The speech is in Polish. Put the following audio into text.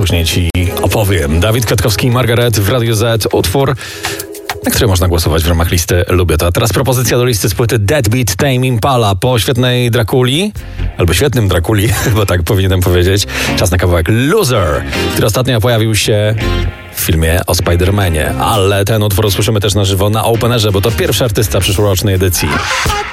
później ci opowiem. Dawid Kwiatkowski i Margaret w Radio Z. Utwór, na który można głosować w ramach listy Lubię To. A teraz propozycja do listy z płyty Deadbeat Tame Impala. Po świetnej Drakuli, albo świetnym Drakuli, chyba tak powinienem powiedzieć, czas na kawałek Loser, który ostatnio pojawił się w filmie o Spider-Manie. Ale ten utwór usłyszymy też na żywo na Openerze, bo to pierwszy artysta przyszłorocznej edycji.